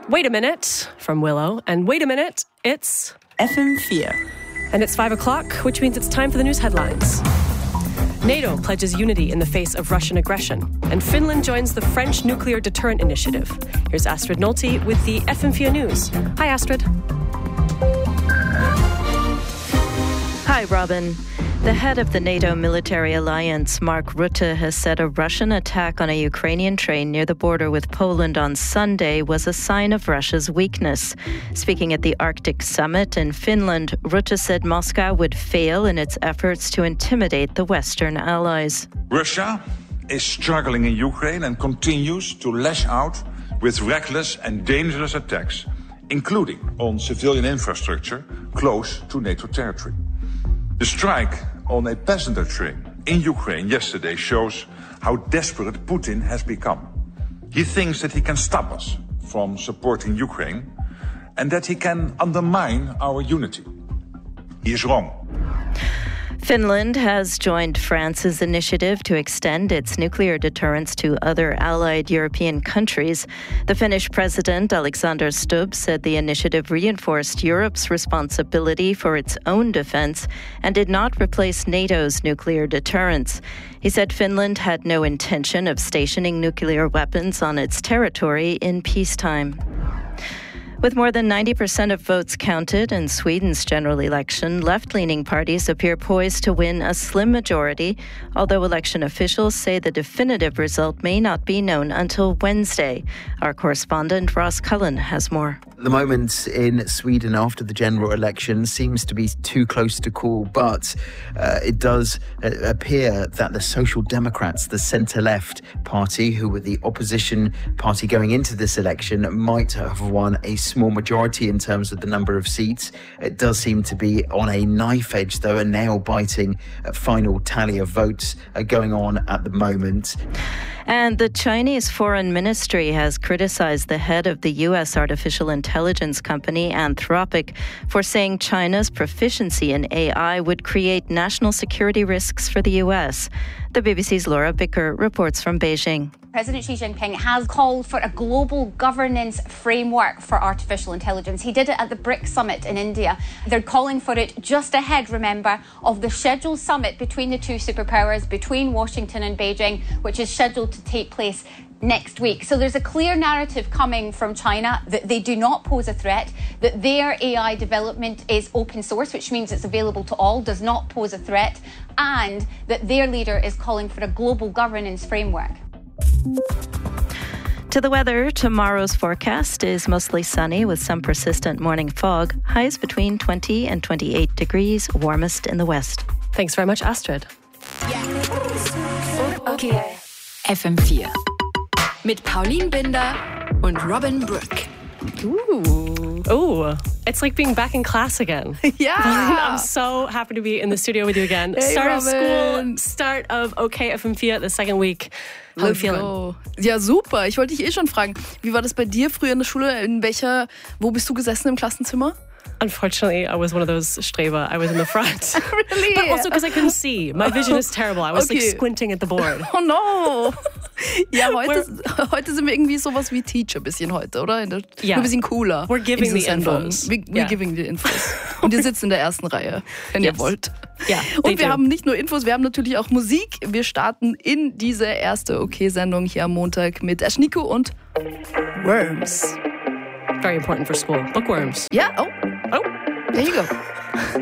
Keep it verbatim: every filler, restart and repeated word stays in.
Wait a minute from Willow. And wait a minute, it's F M four. And it's five o'clock, which means it's time for the news headlines. NATO pledges unity in the face of Russian aggression. And Finland joins the French Nuclear Deterrent Initiative. Here's Astrid Nolte with the F M four News. Hi, Astrid. Hi, Robin. The head of the NATO military alliance, Mark Rutte, has said a Russian attack on a Ukrainian train near the border with Poland on Sunday was a sign of Russia's weakness. Speaking at the Arctic Summit in Finland, Rutte said Moscow would fail in its efforts to intimidate the Western allies. Russia is struggling in Ukraine and continues to lash out with reckless and dangerous attacks, including on civilian infrastructure close to NATO territory. The strike on a passenger train in Ukraine yesterday shows how desperate Putin has become. He thinks that he can stop us from supporting Ukraine and that he can undermine our unity. He is wrong. Finland has joined France's initiative to extend its nuclear deterrence to other allied European countries. The Finnish president, Alexander Stubb, said the initiative reinforced Europe's responsibility for its own defense and did not replace NATO's nuclear deterrence. He said Finland had no intention of stationing nuclear weapons on its territory in peacetime. With more than ninety percent of votes counted in Sweden's general election, left-leaning parties appear poised to win a slim majority, although election officials say the definitive result may not be known until Wednesday. Our correspondent Ross Cullen has more. The moment in Sweden after the general election seems to be too close to call, but uh, it does uh, appear that the Social Democrats, the centre-left party, who were the opposition party going into this election, might have won a small majority in terms of the number of seats. It does seem to be on a knife edge, though, a nail-biting uh, final tally of votes uh, going on at the moment. And the Chinese Foreign Ministry has criticized the head of the U S artificial intelligence company Anthropic for saying China's proficiency in A I would create national security risks for the U S. The B B C's Laura Bicker reports from Beijing. President Xi Jinping has called for a global governance framework for artificial intelligence. He did it at the BRICS summit in India. They're calling for it just ahead, remember, of the scheduled summit between the two superpowers, between Washington and Beijing, which is scheduled to take place next week. So there's a clear narrative coming from China that they do not pose a threat, that their A I development is open source, which means it's available to all, does not pose a threat, and that their leader is calling for a global governance framework. To the weather, tomorrow's forecast is mostly sunny with some persistent morning fog. Highs between twenty and twenty-eight degrees, warmest in the west. Thanks very much, Astrid. Okay. F M four. Mit Pauline Binder und Robin Brook. Ooh. Ooh. It's like being back in class again. Yeah. I'm so happy to be in the studio with you again. Hey, start Robin. of school, start of OK F M four, the second week. How are you feeling? Go. Ja, super. Ich wollte dich eh schon fragen, wie war das bei dir früher in der Schule? In welcher, wo bist du gesessen im Klassenzimmer? Unfortunately, I was one of those Streber. I was in the front. Really? But also because I couldn't see. My vision is terrible. I was Okay. like squinting at the board. Oh no! Ja, heute, heute sind wir irgendwie sowas wie Teacher ein bisschen heute, oder? In der, Ja. Nur ein bisschen cooler. We're giving in the dieser Sendung. infos. We, we're Ja. giving the infos. Und ihr sitzt in der ersten Reihe, wenn Yes. ihr wollt. Ja, they Und wir do. haben nicht nur Infos, wir haben natürlich auch Musik. Wir starten in diese erste OK-Sendung hier am Montag mit Aschnico und Worms. Very important for school. Bookworms. Ja, oh, Oh. there you go.